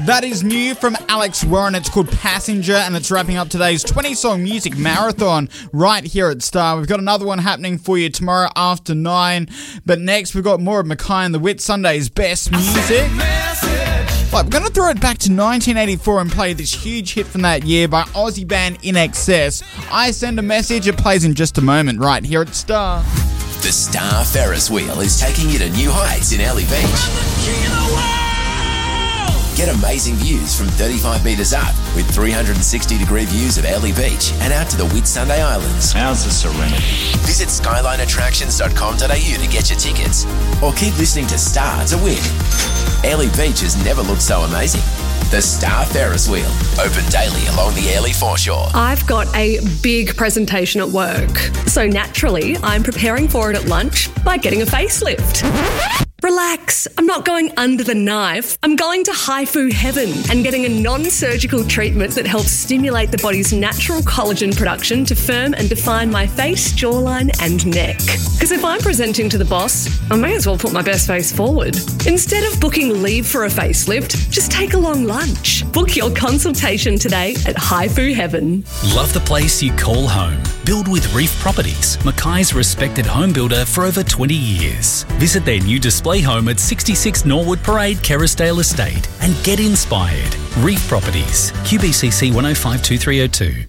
That is new from Alex Warren. It's called Passenger, and it's wrapping up today's 20-song music marathon right here at Star. We've got another one happening for you tomorrow after 9. But next, we've got more of Mackay and the Whitsundays' best music. Right, we're going to throw it back to 1984 and play this huge hit from that year by Aussie band In Excess. I Send a Message. It plays in just a moment right here at Star. The Star Ferris wheel is taking you to new heights in Early Beach. Get amazing views from 35 metres up with 360-degree views of Early Beach and out to the Whitsunday Islands. How's the serenity? Visit skylineattractions.com.au to get your tickets or keep listening to Star to win. Early Beach has never looked so amazing. The Star Ferris wheel, open daily along the Airlie foreshore. I've got a big presentation at work, so naturally I'm preparing for it at lunch by getting a facelift. Relax, I'm not going under the knife. I'm going to HIFU Heaven and getting a non-surgical treatment that helps stimulate the body's natural collagen production to firm and define my face, jawline and neck. Because if I'm presenting to the boss, I may as well put my best face forward. Instead of booking leave for a facelift, just take a long lunch. Book your consultation today at HIFU Heaven. Love the place you call home? Build with Reef Properties, Mackay's respected home builder for over 20 years. Visit their new display home at 66 Norwood Parade, Kerrisdale Estate and get inspired. Reef Properties, QBCC 1052302.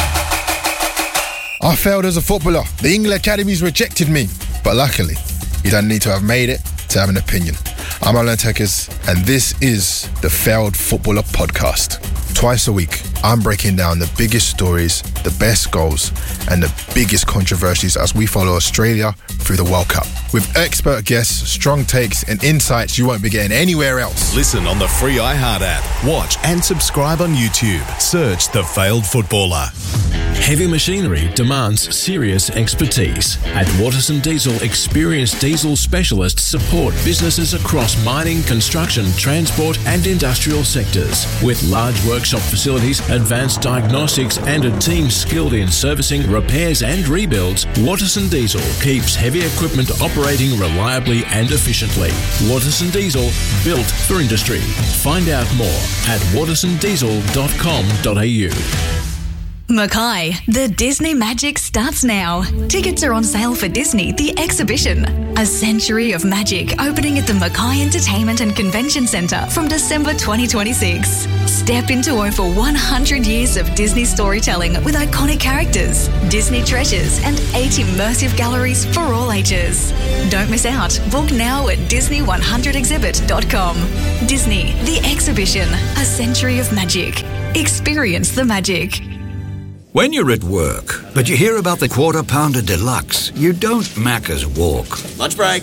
I failed as a footballer. The England Academies rejected me. But luckily, you don't need to have made it to have an opinion. I'm Alan Tekers, and this is the Failed Footballer Podcast. Twice a week, I'm breaking down the biggest stories, the best goals, and the biggest controversies as we follow Australia through the World Cup. With expert guests, strong takes, and insights you won't be getting anywhere else. Listen on the free iHeart app. Watch and subscribe on YouTube. Search The Failed Footballer. Heavy machinery demands serious expertise. At Waterson Diesel, experienced diesel specialists support businesses across mining, construction, transport and industrial sectors. With large workshop facilities, advanced diagnostics and a team skilled in servicing, repairs and rebuilds, Waterson Diesel keeps heavy equipment operating reliably and efficiently. Waterson Diesel, built for industry. Find out more at watersondiesel.com.au. Mackay, the Disney Magic starts now. Tickets are on sale for Disney, the exhibition. A century of magic opening at the Mackay Entertainment and Convention Centre from December 2026. Step into over 100 years of Disney storytelling with iconic characters, Disney treasures and 8 immersive galleries for all ages. Don't miss out. Book now at Disney100exhibit.com. Disney, the exhibition. A century of magic. Experience the magic. When you're at work, but you hear about the Quarter Pounder Deluxe, you don't Macca's walk. Lunch break.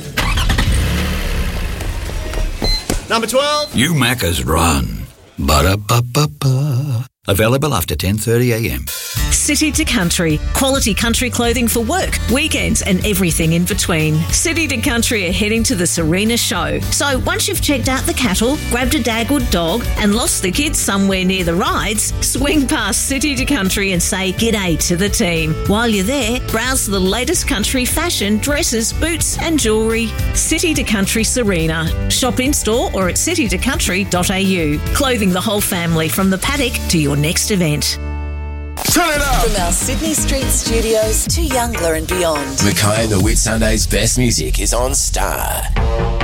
Number 12. You Macca's run. Ba-da-ba-ba-ba. Available after 10:30am. City to Country. Quality country clothing for work, weekends and everything in between. City to Country are heading to the Serena show. So once you've checked out the cattle, grabbed a dagwood dog and lost the kids somewhere near the rides, swing past City to Country and say g'day to the team. While you're there, browse the latest country fashion, dresses, boots and jewellery. City to Country Serena. Shop in store or at citytocountry.au. Clothing the whole family from the paddock to your next event. Turn it up! From our Sydney Street studios to Youngler and beyond. Mackay and the Whitsundays' best music is on Star.